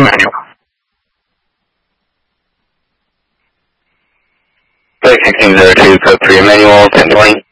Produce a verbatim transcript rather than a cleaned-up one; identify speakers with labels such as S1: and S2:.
S1: manual. Flight sixteen zero two, code three manual, ten twenty.